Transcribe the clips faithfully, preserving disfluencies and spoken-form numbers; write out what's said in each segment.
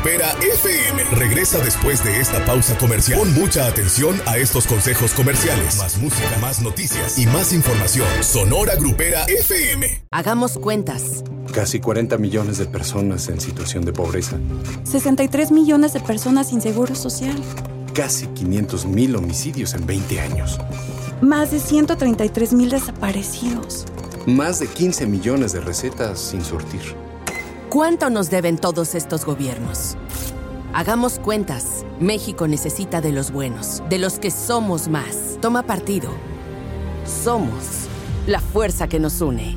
Grupera F M regresa después de esta pausa comercial. Pon mucha atención a estos consejos comerciales. Más música, más noticias y más información. Sonora Grupera F M. Hagamos cuentas. Casi cuarenta millones de personas en situación de pobreza. sesenta y tres millones de personas sin seguro social. Casi quinientos mil homicidios en veinte años. Más de ciento treinta y tres mil desaparecidos. Más de quince millones de recetas sin surtir. ¿Cuánto nos deben todos estos gobiernos? Hagamos cuentas. México necesita de los buenos, de los que somos más. Toma partido. Somos la fuerza que nos une.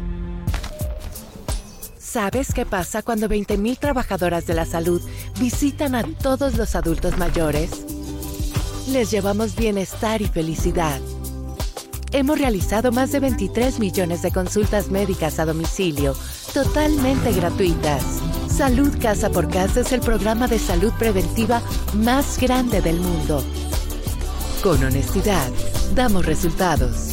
¿Sabes qué pasa cuando veinte mil trabajadoras de la salud visitan a todos los adultos mayores? Les llevamos bienestar y felicidad. Hemos realizado más de veintitrés millones de consultas médicas a domicilio, totalmente gratuitas. Salud Casa por Casa es el programa de salud preventiva más grande del mundo. Con honestidad, damos resultados.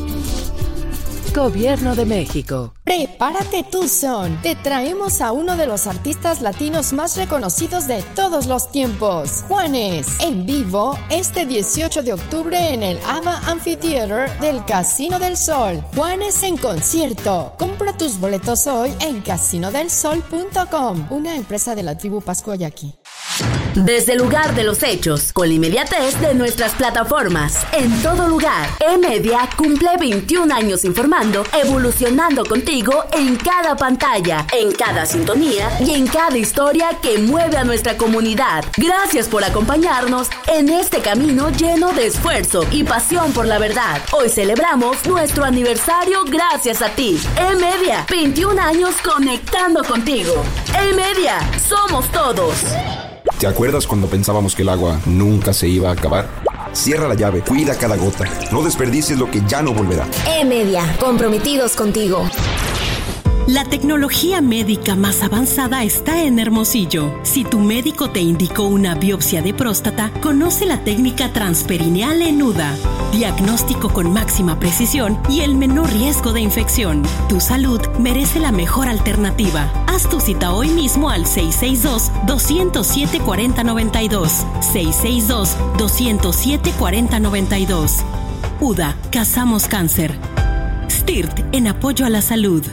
Gobierno de México. Prepárate Tucson. Te traemos a uno de los artistas latinos más reconocidos de todos los tiempos, Juanes, en vivo este dieciocho de octubre en el Ava Amphitheater del Casino del Sol. Juanes en concierto. Compra tus boletos hoy en casino del sol punto com, una empresa de la tribu Pascua Yaqui. Desde el lugar de los hechos, con la inmediatez de nuestras plataformas, en todo lugar, E-Media cumple veintiún años informando, evolucionando contigo en cada pantalla, en cada sintonía y en cada historia que mueve a nuestra comunidad. Gracias por acompañarnos en este camino lleno de esfuerzo y pasión por la verdad. Hoy celebramos nuestro aniversario gracias a ti. E-Media, veintiún años conectando contigo. E-Media, somos todos. ¿Te acuerdas cuando pensábamos que el agua nunca se iba a acabar? Cierra la llave, cuida cada gota. No desperdicies lo que ya no volverá. E-Media, comprometidos contigo. La tecnología médica más avanzada está en Hermosillo. Si tu médico te indicó una biopsia de próstata, conoce la técnica transperineal en U D A. Diagnóstico con máxima precisión y el menor riesgo de infección. Tu salud merece la mejor alternativa. Haz tu cita hoy mismo al seis seis dos, dos cero siete, cuatro cero nueve dos. seis seis dos, dos cero siete, cuatro cero nueve dos. U D A, Cazamos Cáncer. S T I R T, en apoyo a la salud.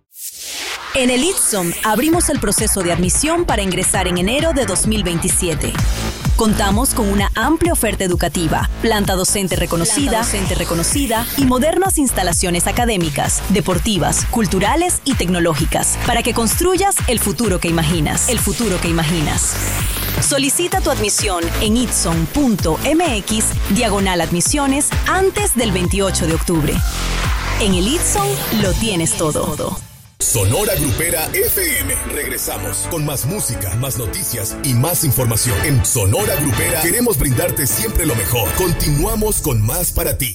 En el ITSOM abrimos el proceso de admisión para ingresar en enero de dos mil veintisiete. Contamos con una amplia oferta educativa, planta docente reconocida, planta docente reconocida y modernas instalaciones académicas, deportivas, culturales y tecnológicas para que construyas el futuro que imaginas. El futuro que imaginas. Solicita tu admisión en itsom punto m x diagonal admisiones antes del veintiocho de octubre. En el ITSOM lo tienes todo. Sonora Grupera F M. Regresamos con más música, más noticias y más información. En Sonora Grupera queremos brindarte siempre lo mejor. Continuamos con más para ti.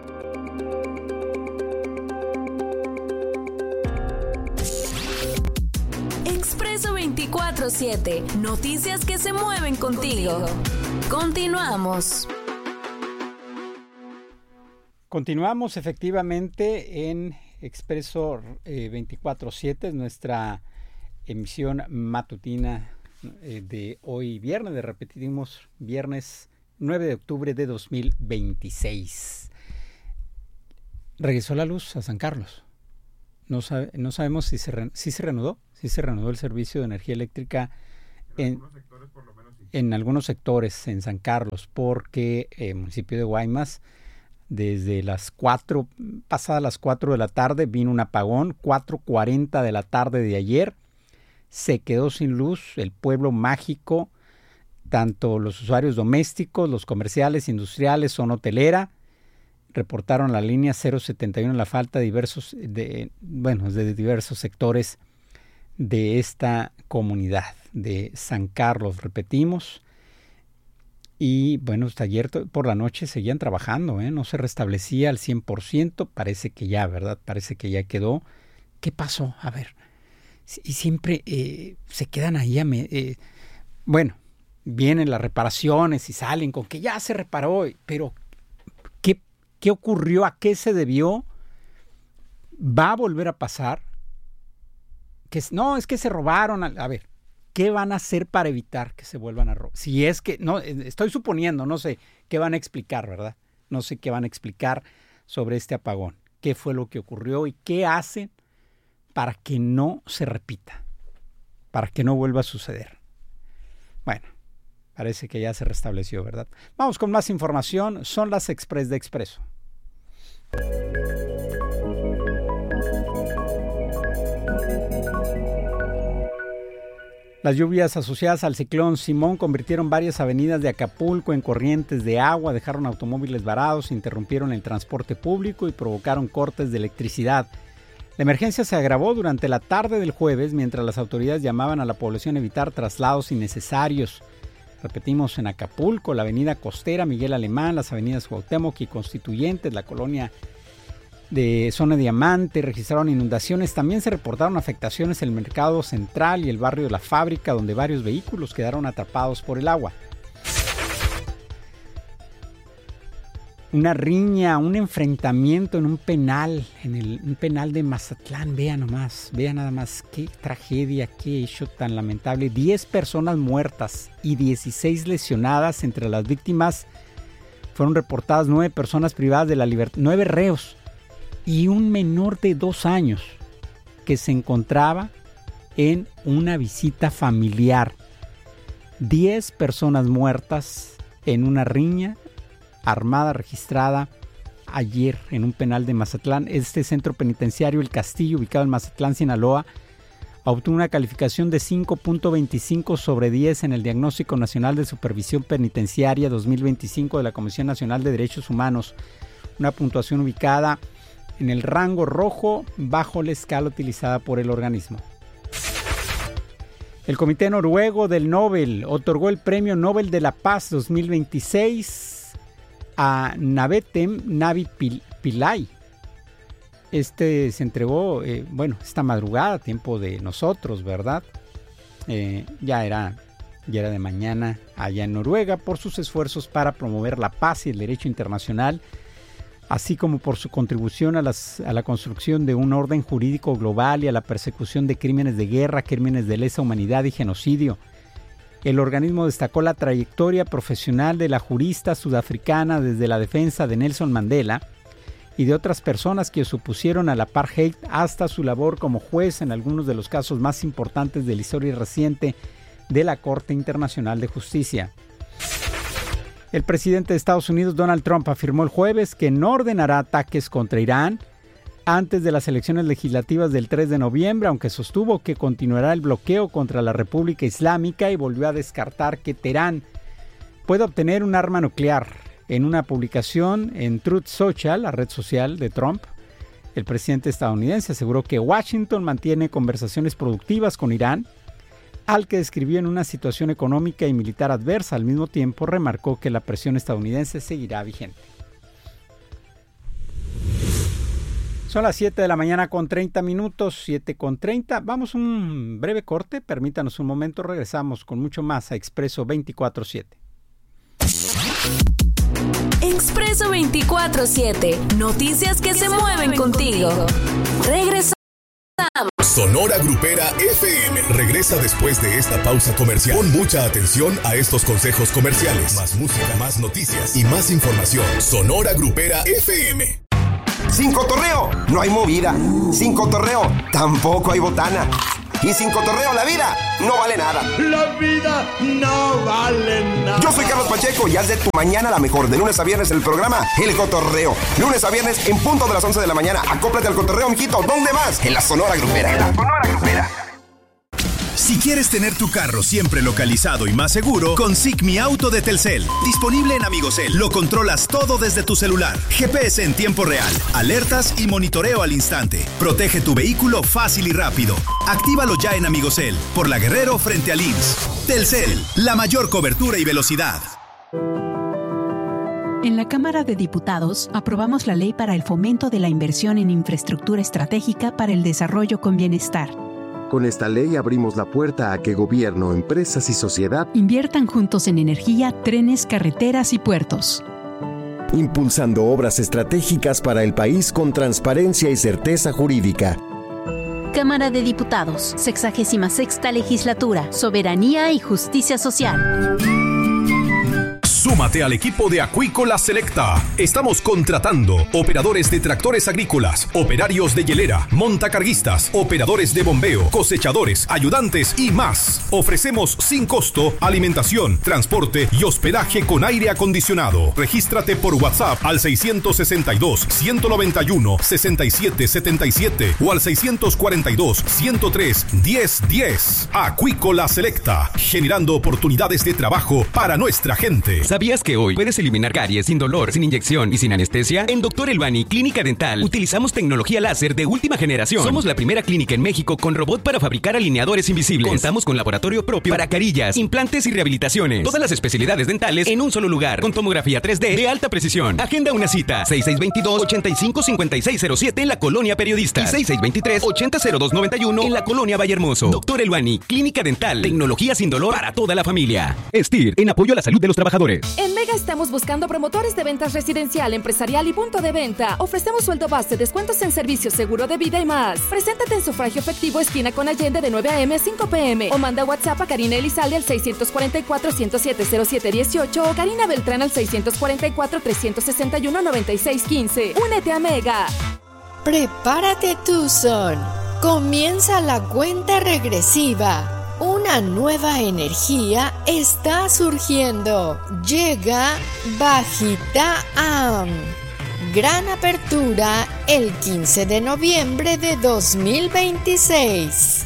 Expreso veinticuatro siete. Noticias que se mueven contigo. contigo. Continuamos. Continuamos efectivamente en Expreso eh, veinticuatro siete, es nuestra emisión matutina eh, de hoy viernes, de repetimos, viernes nueve de octubre de dos mil veintiséis. Regresó la luz a San Carlos. No, sabe, no sabemos si se, re, si se reanudó, si se reanudó el servicio de energía eléctrica en, en, algunos, sectores, por lo menos, sí. en algunos sectores en San Carlos, porque el eh, municipio de Guaymas, desde las cuatro, pasadas las cuatro de la tarde, vino un apagón. Cuatro cuarenta de la tarde de ayer, se quedó sin luz el pueblo mágico, tanto los usuarios domésticos, los comerciales, industriales, zona hotelera. Reportaron la línea cero setenta y uno la falta de diversos, de, bueno, de diversos sectores de esta comunidad de San Carlos, repetimos. Y bueno, hasta ayer por la noche seguían trabajando, ¿eh? No se restablecía al cien por ciento, parece que ya, ¿verdad? Parece que ya quedó. ¿Qué pasó? A ver, y siempre eh, se quedan ahí, a me, eh, bueno, vienen las reparaciones y salen con que ya se reparó, pero ¿qué, qué ocurrió? ¿A qué se debió? ¿Va a volver a pasar? Que, no, es que se robaron, a, a ver, ¿qué van a hacer para evitar que se vuelvan a robar? Si es que, no, estoy suponiendo, no sé qué van a explicar, ¿verdad? No sé qué van a explicar sobre este apagón. ¿Qué fue lo que ocurrió y qué hacen para que no se repita? Para que no vuelva a suceder. Bueno, parece que ya se restableció, ¿verdad? Vamos con más información. Son las Express de Expreso. Las lluvias asociadas al ciclón Simón convirtieron varias avenidas de Acapulco en corrientes de agua, dejaron automóviles varados, interrumpieron el transporte público y provocaron cortes de electricidad. La emergencia se agravó durante la tarde del jueves mientras las autoridades llamaban a la población a evitar traslados innecesarios. Repetimos, en Acapulco, la avenida Costera, Miguel Alemán, las avenidas Cuauhtémoc y Constituyentes, la colonia de Zona Diamante, registraron inundaciones. También se reportaron afectaciones en el Mercado Central y el barrio de la Fábrica, donde varios vehículos quedaron atrapados por el agua. Una riña, un enfrentamiento en un penal, en el, un penal de Mazatlán. Vean nomás, vean nada más qué tragedia, qué hecho tan lamentable. diez personas muertas y dieciséis lesionadas. Entre las víctimas fueron reportadas nueve personas privadas de la libertad, nueve reos y un menor de dos años que se encontraba en una visita familiar. diez personas muertas en una riña armada registrada ayer en un penal de Mazatlán. Este centro penitenciario, El Castillo, ubicado en Mazatlán, Sinaloa, obtuvo una calificación de cinco punto veinticinco sobre diez en el Diagnóstico Nacional de Supervisión Penitenciaria dos mil veinticinco de la Comisión Nacional de Derechos Humanos, una puntuación ubicada en el rango rojo bajo la escala utilizada por el organismo. El Comité Noruego del Nobel otorgó el Premio Nobel de la Paz dos mil veintiséis a Navetem Navi Pillay. Este se entregó, eh, bueno, esta madrugada, tiempo de nosotros, ¿verdad? Eh, ya era, ya era de mañana allá en Noruega, por sus esfuerzos para promover la paz y el derecho internacional, así como por su contribución a, las, a la construcción de un orden jurídico global y a la persecución de crímenes de guerra, crímenes de lesa humanidad y genocidio. El organismo destacó la trayectoria profesional de la jurista sudafricana desde la defensa de Nelson Mandela y de otras personas que se opusieron al apartheid hasta su labor como juez en algunos de los casos más importantes de la historia reciente de la Corte Internacional de Justicia. El presidente de Estados Unidos, Donald Trump, afirmó el jueves que no ordenará ataques contra Irán antes de las elecciones legislativas del tres de noviembre, aunque sostuvo que continuará el bloqueo contra la República Islámica y volvió a descartar que Teherán pueda obtener un arma nuclear. En una publicación en Truth Social, la red social de Trump, el presidente estadounidense aseguró que Washington mantiene conversaciones productivas con Irán, al que describió en una situación económica y militar adversa. Al mismo tiempo, remarcó que la presión estadounidense seguirá vigente. Son las siete de la mañana con treinta minutos, siete con treinta. Vamos a un breve corte, permítanos un momento, regresamos con mucho más a Expreso veinticuatro siete. Expreso veinticuatro siete, noticias que, que se, se mueven contigo. contigo. Regresamos. Sonora Grupera F M regresa después de esta pausa comercial. Pon mucha atención a estos consejos comerciales. Más música, más noticias y más información. Sonora Grupera F M. Sin cotorreo no hay movida. Sin cotorreo tampoco hay botana. Y sin cotorreo la vida no vale nada. La vida no vale nada. Yo soy Carlos Pacheco y haz de tu mañana la mejor. De lunes a viernes el programa El Cotorreo. Lunes a viernes en punto de las once de la mañana. Acóplate al cotorreo, mijito. ¿Dónde más? En la Sonora Grupera. En la Sonora Grupera. Si quieres tener tu carro siempre localizado y más seguro, con Sig Mi Auto de Telcel. Disponible en Amigocel. Lo controlas todo desde tu celular. G P S en tiempo real, alertas y monitoreo al instante. Protege tu vehículo fácil y rápido. Actívalo ya en Amigocel, por La Guerrero frente al I M S S. Telcel, la mayor cobertura y velocidad. En la Cámara de Diputados aprobamos la ley para el fomento de la inversión en infraestructura estratégica para el desarrollo con bienestar. Con esta ley abrimos la puerta a que gobierno, empresas y sociedad inviertan juntos en energía, trenes, carreteras y puertos. Impulsando obras estratégicas para el país con transparencia y certeza jurídica. Cámara de Diputados, sexagésima sexta legislatura, Soberanía y Justicia Social. Súmate al equipo de Acuícola Selecta. Estamos contratando operadores de tractores agrícolas, operarios de hielera, montacarguistas, operadores de bombeo, cosechadores, ayudantes y más. Ofrecemos sin costo alimentación, transporte y hospedaje con aire acondicionado. Regístrate por WhatsApp al seiscientos sesenta y dos, ciento noventa y uno, sesenta y siete setenta y siete o al seiscientos cuarenta y dos, ciento tres, diez diez. Acuícola Selecta, generando oportunidades de trabajo para nuestra gente. ¿Sabías que hoy puedes eliminar caries sin dolor, sin inyección y sin anestesia? En Doctor Elbani Clínica Dental utilizamos tecnología láser de última generación. Somos la primera clínica en México con robot para fabricar alineadores invisibles. Contamos con laboratorio propio para carillas, implantes y rehabilitaciones. Todas las especialidades dentales en un solo lugar, con tomografía tres D de alta precisión. Agenda una cita seis seis dos dos, ocho cinco cinco seis cero siete en la Colonia Periodista y seis seis dos tres, ocho cero cero dos nueve uno en la Colonia Vallehermoso. Doctor Elbani Clínica Dental, tecnología sin dolor para toda la familia. Estir, en apoyo a la salud de los trabajadores. En Mega estamos buscando promotores de ventas residencial, empresarial y punto de venta. Ofrecemos sueldo base, descuentos en servicios, seguro de vida y más. Preséntate en sufragio efectivo, esquina con Allende, de nueve a eme a cinco pe eme. O manda WhatsApp a Karina Elizalde al seiscientos cuarenta y cuatro, ciento siete, cero siete dieciocho o Karina Beltrán al seiscientos cuarenta y cuatro, trescientos sesenta y uno, noventa y seis quince. Únete a Mega. Prepárate, Tucson. Comienza la cuenta regresiva. Una nueva energía está surgiendo. Llega Bajita Am. Gran apertura el quince de noviembre de dos mil veintiséis.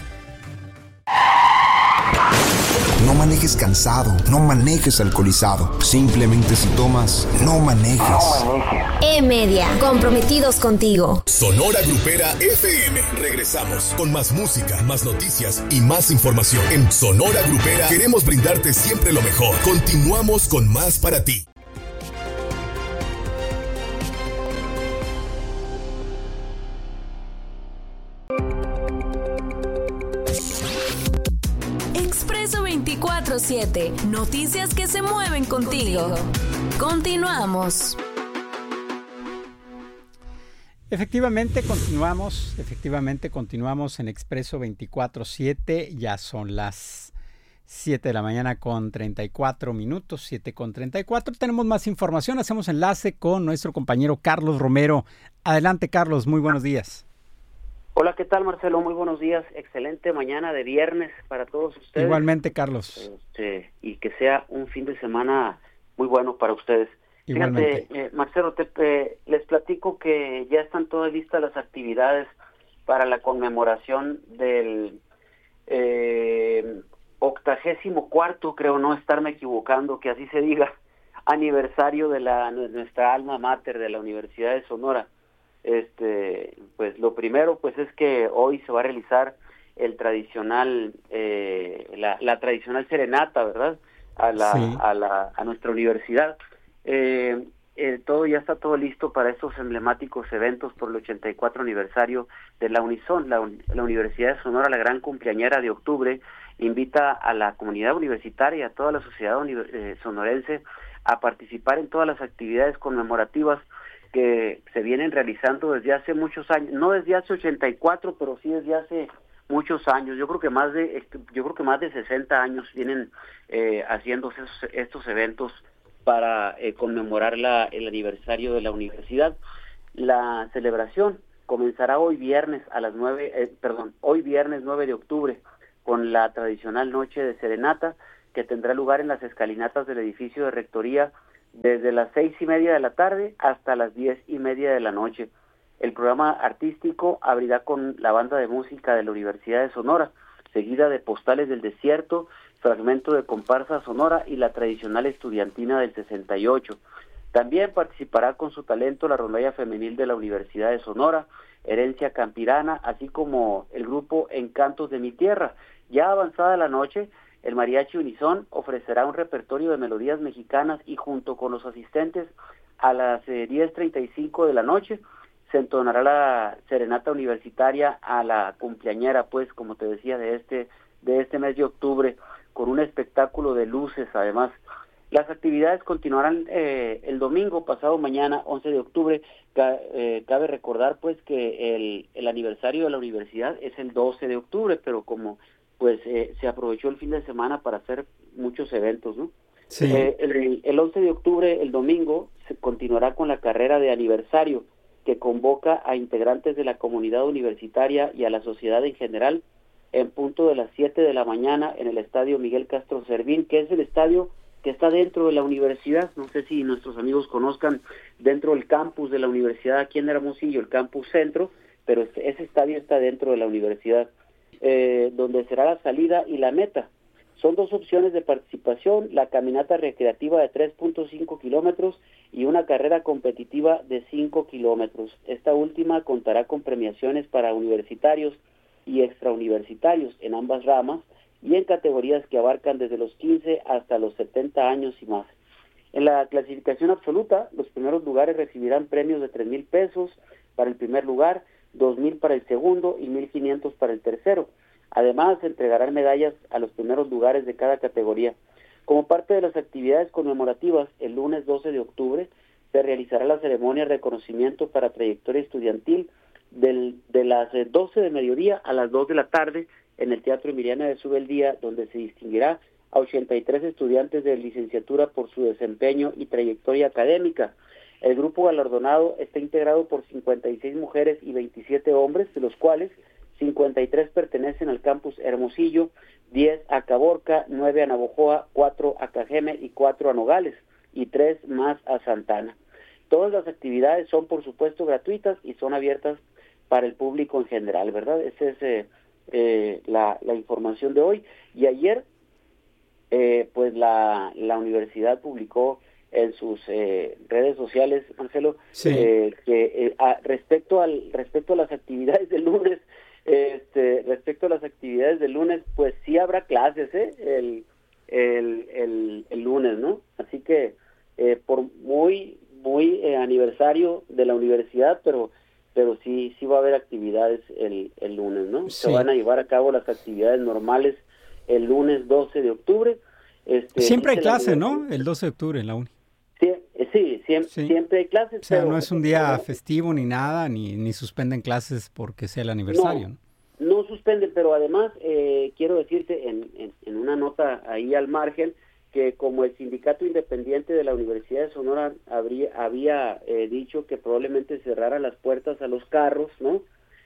No manejes cansado, no manejes alcoholizado. Simplemente si tomas, no manejes. No manejes. E-Media, comprometidos contigo. Sonora Grupera F M. Regresamos con más música, más noticias y más información. En Sonora Grupera queremos brindarte siempre lo mejor. Continuamos con más para ti. Expreso veinticuatro siete. Noticias que se mueven contigo. Continuamos. Efectivamente continuamos, efectivamente continuamos en Expreso veinticuatro siete, ya son las siete de la mañana con treinta y cuatro minutos, siete con treinta y cuatro, tenemos más información, hacemos enlace con nuestro compañero Carlos Romero. Adelante, Carlos, muy buenos días. Hola, ¿qué tal, Marcelo? Muy buenos días, excelente mañana de viernes para todos ustedes. Igualmente, Carlos. Este, y que sea un fin de semana muy bueno para ustedes. Fíjate, eh, Marcelo, te, eh, les platico que ya están todas listas las actividades para la conmemoración del eh, octagésimo cuarto, creo no estarme equivocando, que así se diga, aniversario de la de nuestra alma mater de la Universidad de Sonora. Este, pues lo primero, pues es que hoy se va a realizar el tradicional, eh, la, la tradicional serenata, ¿verdad? A la, sí. a la, a nuestra universidad. Eh, eh, todo ya está todo listo para estos emblemáticos eventos por el ochenta y cuatro aniversario de la Unison. La, la Universidad de Sonora, la gran cumpleañera de octubre, invita a la comunidad universitaria y a toda la sociedad univer- eh, sonorense a participar en todas las actividades conmemorativas que se vienen realizando desde hace muchos años, no desde hace ochenta y cuatro, pero sí desde hace muchos años. Yo creo que más de yo creo que más de sesenta años vienen eh, haciendo esos, estos eventos para eh, conmemorar la, el aniversario de la universidad. La celebración comenzará hoy viernes a las nueve, eh, perdón, hoy viernes nueve de octubre con la tradicional noche de serenata que tendrá lugar en las escalinatas del edificio de rectoría desde las seis y media de la tarde hasta las diez y media de la noche. El programa artístico abrirá con la banda de música de la Universidad de Sonora, seguida de Postales del Desierto, fragmento de comparsa sonora y la tradicional estudiantina del sesenta y ocho. También participará con su talento la rondalla femenil de la Universidad de Sonora, Herencia Campirana, así como el grupo Encantos de mi Tierra. Ya avanzada la noche, el Mariachi Unison ofrecerá un repertorio de melodías mexicanas y junto con los asistentes a las eh, diez treinta y cinco de la noche se entonará la serenata universitaria a la cumpleañera, pues, como te decía, de este de este mes de octubre, con un espectáculo de luces, además. Las actividades continuarán eh, el domingo, pasado mañana, once de octubre. Ca- eh, cabe recordar pues que el, el aniversario de la universidad es el doce de octubre, pero como pues eh, se aprovechó el fin de semana para hacer muchos eventos, ¿no? Sí. Eh, el, el once de octubre, el domingo, se continuará con la carrera de aniversario que convoca a integrantes de la comunidad universitaria y a la sociedad en general en punto de las siete de la mañana en el estadio Miguel Castro Servín, que es el estadio que está dentro de la universidad. No sé si nuestros amigos conozcan, dentro del campus de la universidad aquí en Hermosillo, el campus centro, pero ese estadio está dentro de la universidad, eh, donde será la salida y la meta. Son dos opciones de participación, la caminata recreativa de tres punto cinco kilómetros y una carrera competitiva de cinco kilómetros. Esta última contará con premiaciones para universitarios y extrauniversitarios en ambas ramas y en categorías que abarcan desde los quince hasta los setenta años y más. En la clasificación absoluta, los primeros lugares recibirán premios de tres mil pesos para el primer lugar, dos mil para el segundo y mil quinientos para el tercero. Además, se entregarán medallas a los primeros lugares de cada categoría. Como parte de las actividades conmemorativas, el lunes doce de octubre se realizará la ceremonia de reconocimiento para trayectoria estudiantil del, de las doce de mediodía a las dos de la tarde en el Teatro Emiliano de Subeldía, donde se distinguirá a ochenta y tres estudiantes de licenciatura por su desempeño y trayectoria académica. El grupo galardonado está integrado por cincuenta y seis mujeres y veintisiete hombres, de los cuales cincuenta y tres pertenecen al campus Hermosillo, diez a Caborca, nueve a Navojoa, cuatro a Cajeme y cuatro a Nogales, y tres más a Santana. Todas las actividades son, por supuesto, gratuitas y son abiertas para el público en general, ¿verdad? Esa es eh, eh, la, la información de hoy. Y ayer, eh, pues la, la universidad publicó en sus eh, redes sociales, Marcelo, sí. eh, que eh, a, respecto al respecto a las actividades del lunes, Este, respecto a las actividades del lunes, pues sí habrá clases, ¿eh? El, el, el, el lunes, ¿no? Así que eh, por muy muy eh, aniversario de la universidad, pero pero sí sí va a haber actividades el, el lunes, ¿no? Sí. Se van a llevar a cabo las actividades normales el lunes doce de octubre. Este, siempre hay dice la clase, ¿no? universidad- El doce de octubre en la uni. Sí, eh, sí, siempre, Sí. siempre hay clases. O sea, pero, no es un día pero- festivo ni nada, ni, ni suspenden clases porque sea el aniversario, ¿no? No suspenden, pero además eh, quiero decirte en, en, en una nota ahí al margen que como el Sindicato Independiente de la Universidad de Sonora habría, había eh, dicho que probablemente cerrara las puertas a los carros, ¿no?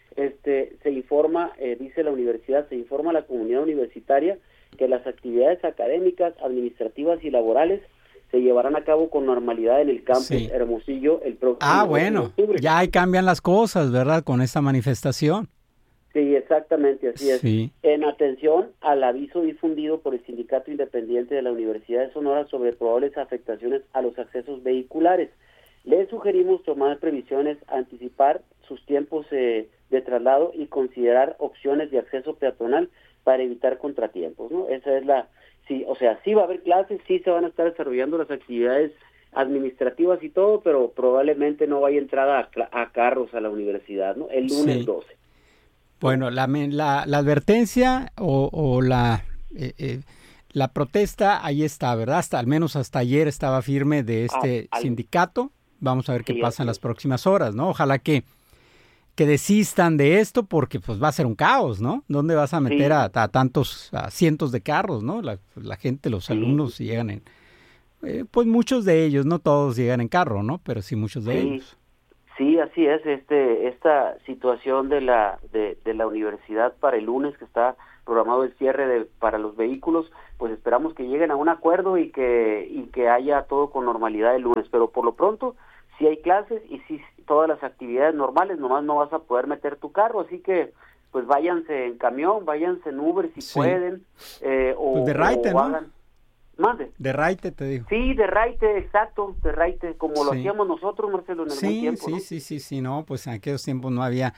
Este, se informa, eh, dice la universidad, se informa a la comunidad universitaria que las actividades académicas, administrativas y laborales se llevarán a cabo con normalidad en el campus Sí. Hermosillo el próximo Ah, doce de bueno, octubre. ya ahí cambian las cosas, ¿verdad? Con esta manifestación. Sí, exactamente, así es. Sí. En atención al aviso difundido por el Sindicato Independiente de la Universidad de Sonora sobre probables afectaciones a los accesos vehiculares, le sugerimos tomar previsiones, anticipar sus tiempos eh, de traslado y considerar opciones de acceso peatonal para evitar contratiempos, ¿no? Esa es la, sí, o sea, sí va a haber clases, sí se van a estar desarrollando las actividades administrativas y todo, pero probablemente no vaya entrada a, cla- a carros a la universidad, ¿no? El lunes Sí. doce. Bueno, la, men- la, la advertencia o, o la, eh, eh, la protesta ahí está, ¿verdad? Hasta, al menos hasta ayer estaba firme de este Ah, al- sindicato. Vamos a ver qué Sí, pasa en así las es. próximas horas, ¿no? Ojalá que, que desistan de esto porque pues va a ser un caos, ¿no? ¿Dónde vas a meter Sí. a, a tantos, a cientos de carros, ¿no? La, la gente, los Sí. alumnos llegan en... eh, pues muchos de ellos, no todos llegan en carro, ¿no? Pero sí muchos de Sí. ellos. Sí, así es. Este, esta situación de la de, de la universidad para el lunes, que está programado el cierre de, para los vehículos, pues esperamos que lleguen a un acuerdo y que y que haya todo con normalidad el lunes. Pero por lo pronto, sí hay clases y sí todas las actividades normales, nomás no vas a poder meter tu carro, así que pues váyanse en camión, váyanse en Uber si Sí. pueden, eh, o, Pues de raite, o ¿no? hagan- Mande. De raite, te digo. Sí, de raite, exacto, de raite, como lo Sí. hacíamos nosotros, Marcelo, en algún Sí, tiempo, sí, ¿no? sí, sí, sí, no, pues en aquellos tiempos no había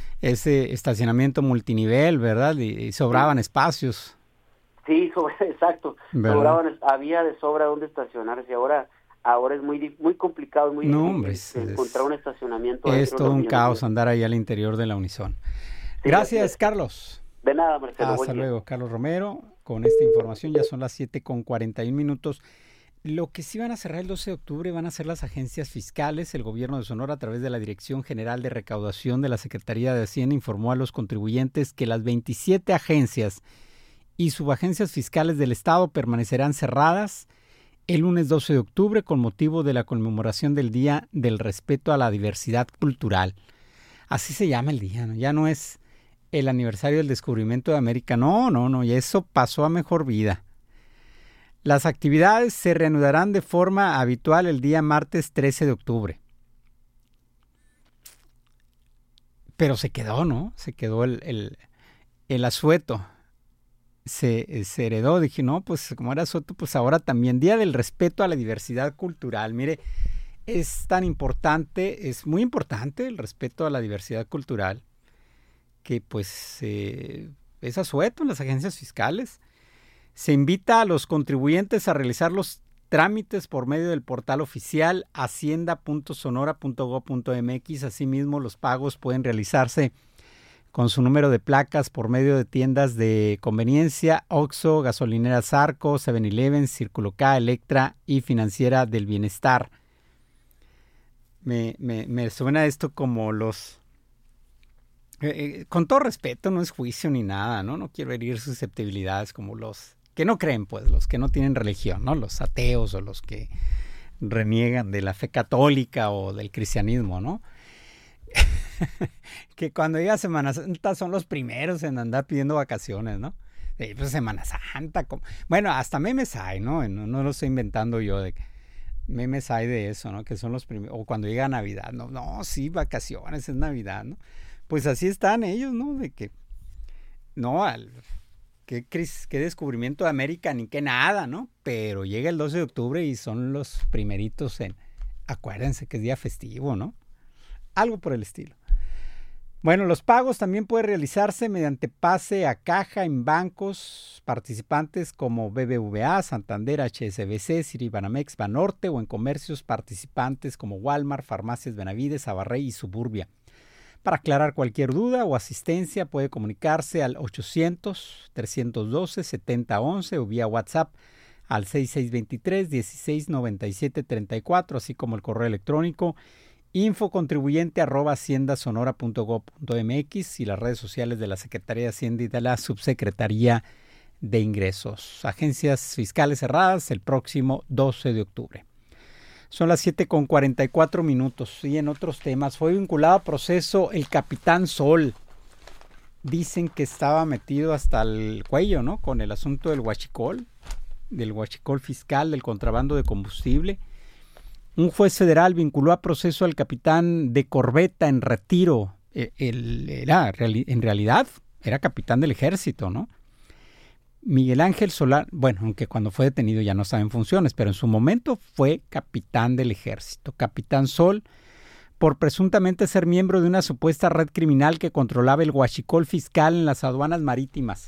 ese estacionamiento multinivel, ¿verdad? Y, y sobraban espacios. Sí, sobre, exacto. ¿Verdad? Sobraban, había de sobra donde estacionarse. Ahora, ahora es muy di- muy complicado, muy No, difícil hombre, es- encontrar un estacionamiento. Es dentro de todo los un mismos. caos andar ahí al interior de la Unison. Sí, Gracias, así es. Carlos. De nada, Marcelo. Hasta buen día. luego, Carlos Romero. Con esta información ya son las siete con cuarenta y un minutos. Lo que sí van a cerrar el doce de octubre van a ser las agencias fiscales. El gobierno de Sonora, a través de la Dirección General de Recaudación de la Secretaría de Hacienda, informó a los contribuyentes que las veintisiete agencias y subagencias fiscales del estado permanecerán cerradas el lunes doce de octubre con motivo de la conmemoración del Día del Respeto a la Diversidad Cultural. Así se llama el día, ¿no? Ya no es el aniversario del descubrimiento de América. No, no, no, y eso pasó a mejor vida. Las actividades se reanudarán de forma habitual el día martes trece de octubre. Pero se quedó, ¿no? Se quedó el, el, el asueto. Se, se heredó. Dije, no, pues como era asueto, pues ahora también. Día del Respeto a la Diversidad Cultural. Mire, es tan importante, es muy importante el respeto a la diversidad cultural, que pues eh, es asueto en las agencias fiscales. Se invita a los contribuyentes a realizar los trámites por medio del portal oficial hacienda punto sonora punto gob punto mx. Asimismo, los pagos pueden realizarse con su número de placas por medio de tiendas de conveniencia, Oxxo, gasolineras Arco, seven eleven, Círculo K, Electra y Financiera del Bienestar. Me, me, me suena esto como los... Eh, eh, con todo respeto, no es juicio ni nada, ¿no? No quiero herir susceptibilidades como los... que no creen, pues, los que no tienen religión, ¿no? Los ateos o los que reniegan de la fe católica o del cristianismo, ¿no? Que cuando llega Semana Santa son los primeros en andar pidiendo vacaciones, ¿no? Eh, pues Semana Santa, como... bueno, hasta memes hay, ¿no? No, no lo estoy inventando yo, de memes hay de eso, ¿no? Que son los primeros, o cuando llega Navidad, no, no, sí, vacaciones, es Navidad, ¿no? Pues así están ellos, ¿no? De que, no, al... Qué, qué descubrimiento de América, ni qué nada, ¿no? Pero llega el doce de octubre y son los primeritos en... Acuérdense que es día festivo, ¿no? Algo por el estilo. Bueno, los pagos también pueden realizarse mediante pase a caja en bancos participantes como B B V A, Santander, H S B C, Citibanamex, Banorte, o en comercios participantes como Walmart, Farmacias Benavides, Abarrey y Suburbia. Para aclarar cualquier duda o asistencia puede comunicarse al ochocientos, trescientos doce, setenta once o vía WhatsApp al seis seis dos tres, dieciséis noventa y siete treinta y cuatro, así como el correo electrónico infocontribuyente arroba hacienda sonora punto gob punto mx y las redes sociales de la Secretaría de Hacienda y de la Subsecretaría de Ingresos. Agencias fiscales cerradas el próximo doce de octubre. Son las siete con cuarenta y cuatro minutos. Y en otros temas, fue vinculado a proceso el Capitán Sol. Dicen que estaba metido hasta el cuello, ¿no? Con el asunto del huachicol, del huachicol fiscal, del contrabando de combustible. Un juez federal vinculó a proceso al capitán de corbeta en retiro. Él era, en realidad, era capitán del ejército, ¿no? Miguel Ángel Solano, bueno, aunque cuando fue detenido ya no estaba en funciones, pero en su momento fue capitán del ejército. Capitán Sol, por presuntamente ser miembro de una supuesta red criminal que controlaba el huachicol fiscal en las aduanas marítimas.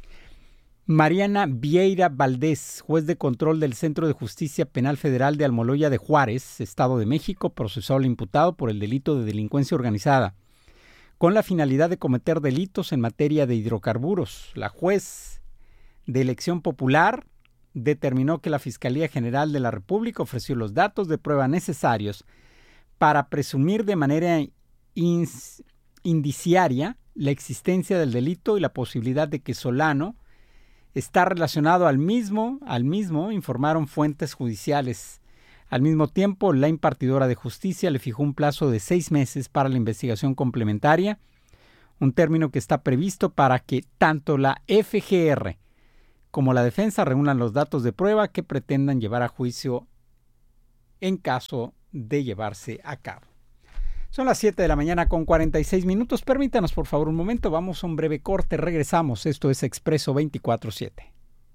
Mariana Vieira Valdés, juez de control del Centro de Justicia Penal Federal de Almoloya de Juárez, Estado de México, procesó al imputado por el delito de delincuencia organizada, con la finalidad de cometer delitos en materia de hidrocarburos. La juez de elección popular determinó que la Fiscalía General de la República ofreció los datos de prueba necesarios para presumir de manera ins- indiciaria la existencia del delito y la posibilidad de que Solano está relacionado al mismo, al mismo, informaron fuentes judiciales. Al mismo tiempo, la impartidora de justicia le fijó un plazo de seis meses para la investigación complementaria, un término que está previsto para que tanto la F G R como la defensa reúnan los datos de prueba que pretendan llevar a juicio en caso de llevarse a cabo. Son las siete de la mañana con cuarenta y seis minutos. Permítanos, por favor, un momento. Vamos a un breve corte. Regresamos. Esto es Expreso veinticuatro siete.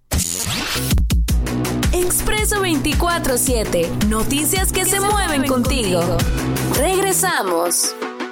Expreso veinticuatro siete. Noticias que, que se, se mueven, mueven contigo. contigo. Regresamos.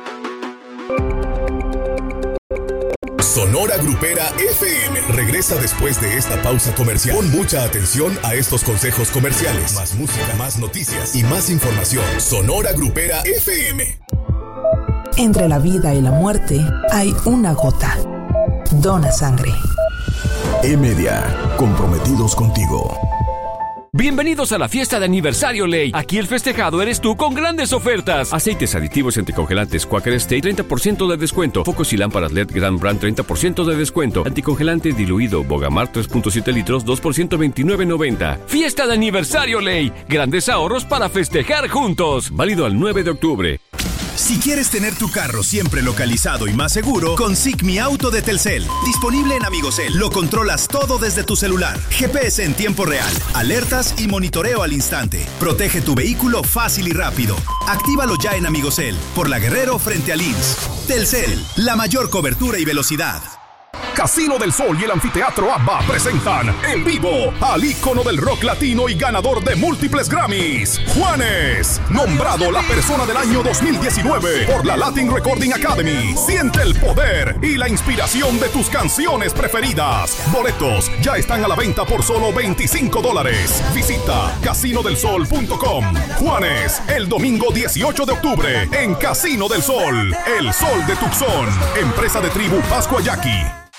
Sonora Grupera F M regresa después de esta pausa comercial. Pon mucha atención a estos consejos comerciales. Más música, más noticias y más información. Sonora Grupera F M. Entre la vida y la muerte hay una gota. Dona sangre. E-Media, comprometidos contigo. Bienvenidos a la fiesta de aniversario Ley. Aquí el festejado eres tú con grandes ofertas. Aceites aditivos y anticongelantes Quaker State, treinta por ciento de descuento. Focos y lámparas L E D Grand Brand, treinta por ciento de descuento. Anticongelante diluido Bogamar, tres punto siete litros, dos por ciento, veintinueve noventa. Fiesta de aniversario Ley. Grandes ahorros para festejar juntos. Válido al nueve de octubre. Si quieres tener tu carro siempre localizado y más seguro, con Sig Mi Auto de Telcel. Disponible en Amigocel. Lo controlas todo desde tu celular. G P S en tiempo real, alertas y monitoreo al instante. Protege tu vehículo fácil y rápido. Actívalo ya en Amigocel, por La Guerrero frente a Linz. Telcel, la mayor cobertura y velocidad. Casino del Sol y el Anfiteatro ABBA presentan en vivo al ícono del rock latino y ganador de múltiples Grammys, Juanes, nombrado la persona del año dos mil diecinueve por la Latin Recording Academy. Siente el poder y la inspiración de tus canciones preferidas. Boletos ya están a la venta por solo veinticinco dólares. Visita casino del sol punto com. Juanes, el domingo dieciocho de octubre en Casino del Sol, el sol de Tucson, empresa de Tribu Pascua Yaqui.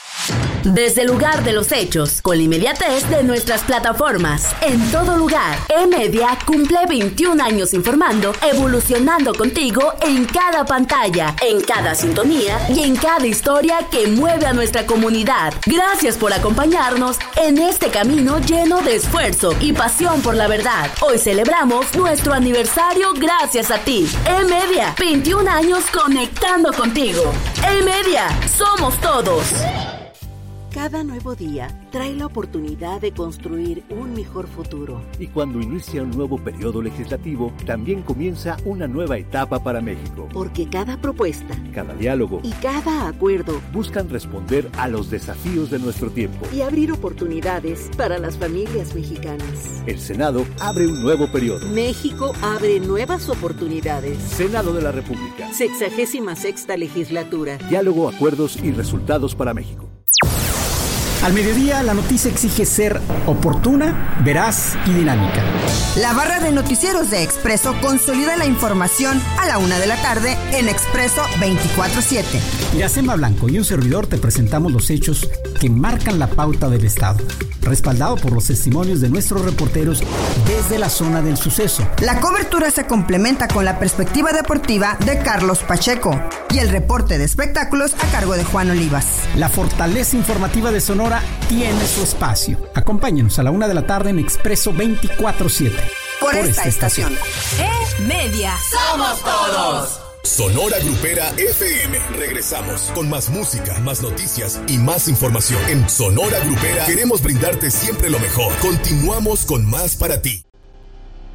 Desde el lugar de los hechos, con la inmediatez de nuestras plataformas, en todo lugar, E-Media cumple veintiún años informando, evolucionando contigo en cada pantalla, en cada sintonía y en cada historia que mueve a nuestra comunidad. Gracias por acompañarnos en este camino lleno de esfuerzo y pasión por la verdad. Hoy celebramos nuestro aniversario gracias a ti. E-Media, veintiún años conectando contigo. E-Media, somos todos. Cada nuevo día trae la oportunidad de construir un mejor futuro. Y cuando inicia un nuevo periodo legislativo, también comienza una nueva etapa para México. Porque cada propuesta, cada diálogo y cada acuerdo buscan responder a los desafíos de nuestro tiempo y abrir oportunidades para las familias mexicanas. El Senado abre un nuevo periodo. México abre nuevas oportunidades. Senado de la República. Sexagésima sexta legislatura. Diálogo, acuerdos y resultados para México. Al mediodía, la noticia exige ser oportuna, veraz y dinámica. La barra de noticieros de Expreso consolida la información a la una de la tarde en Expreso veinticuatro siete. Iracema Blanco y un servidor te presentamos los hechos que marcan la pauta del Estado, respaldado por los testimonios de nuestros reporteros desde la zona del suceso. La cobertura se complementa con la perspectiva deportiva de Carlos Pacheco y el reporte de espectáculos a cargo de Juan Olivas. La fortaleza informativa de Sonora tiene su espacio. Acompáñenos a la una de la tarde en Expreso veinticuatro siete. Por, por esta, esta estación. estación. E-Media. ¡Somos todos! Sonora Grupera F M. Regresamos con más música, más noticias y más información. En Sonora Grupera queremos brindarte siempre lo mejor. Continuamos con más para ti.